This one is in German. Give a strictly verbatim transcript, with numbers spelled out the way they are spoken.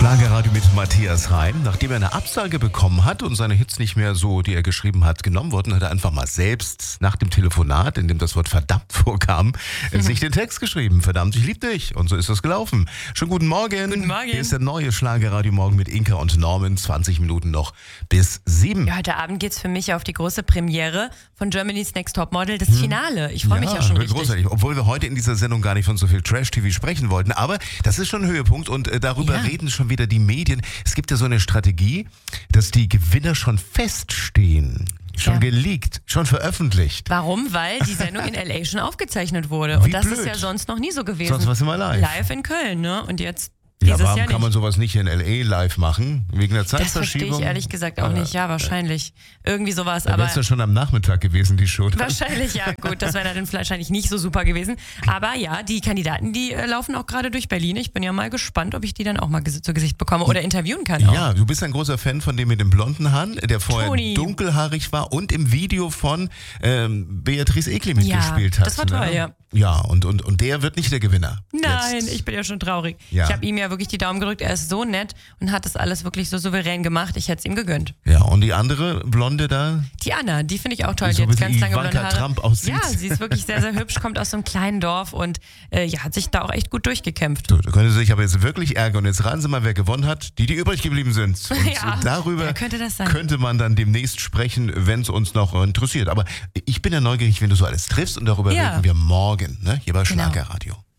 Schlagerradio mit Matthias Reim. Nachdem er eine Absage bekommen hat und seine Hits nicht mehr so, die er geschrieben hat, genommen wurden, hat er einfach mal selbst nach dem Telefonat, in dem das Wort verdammt vorkam, mhm. sich den Text geschrieben. Verdammt, ich lieb dich. Und so ist das gelaufen. Schönen guten Morgen. Guten Morgen. Hier ist der neue Schlagerradio Morgen mit Inka und Norman. zwanzig Minuten noch bis sieben. Ja, heute Abend geht's für mich auf die große Premiere von Germany's Next Topmodel, das Finale. Ich freue mich ja, ja schon richtig. Großartig. Obwohl wir heute in dieser Sendung gar nicht von so viel Trash-T V sprechen wollten. Aber das ist schon ein Höhepunkt und äh, darüber Ja. reden schon wieder die Medien. Es gibt ja so eine Strategie, dass die Gewinner schon feststehen. Schon Ja. geleakt, schon veröffentlicht. Warum? Weil die Sendung in L A schon aufgezeichnet wurde. Wie Und das blöd. ist ja sonst noch nie so gewesen. Sonst war es immer live. Live in Köln, ne? Und jetzt Ja, dieses warum Jahr kann nicht. man sowas nicht in L A live machen? Wegen der Das verstehe Zeitverschiebung? ich ehrlich gesagt auch nicht. Ja, wahrscheinlich. Irgendwie sowas. Da Aber wäre es ja schon am Nachmittag gewesen, die Show. wahrscheinlich, ja, gut. Das wäre dann wahrscheinlich nicht so super gewesen. Aber ja, die Kandidaten, die äh, laufen auch gerade durch Berlin. Ich bin ja mal gespannt, ob ich die dann auch mal ges- zu Gesicht bekomme oder interviewen kann. Auch. Ja, du bist ein großer Fan von dem mit dem blonden Haaren, der vorher Toni. dunkelhaarig war und im Video von ähm, Beatrice Egli mitgespielt hat. das war toll, ne? ja. Ja, und, und, und der wird nicht der Gewinner. Nein, Jetzt. ich bin ja schon traurig. Ja. Ich habe ihm ja wirklich die Daumen gedrückt. Er ist so nett und hat das alles wirklich so souverän gemacht. Ich hätte es ihm gegönnt. Ja, und die andere Blonde da? Die Anna, die finde ich auch toll. Die Die so hat ein ganz bisschen lange blonde Ivanka Haare. Trump aussieht. Ja, sie ist wirklich sehr, sehr hübsch, kommt aus so einem kleinen Dorf und äh, ja, hat sich da auch echt gut durchgekämpft. So, da könnte sich aber jetzt wirklich ärgern. Und jetzt raten Sie mal, wer gewonnen hat. Die, die übrig geblieben sind. Und Ja, darüber wer könnte das sein? könnte man dann demnächst sprechen, wenn es uns noch interessiert. Aber ich bin ja neugierig, wenn du so alles triffst. Und darüber Ja. reden wir morgen, ne? Hier bei Genau. Schlagerradio.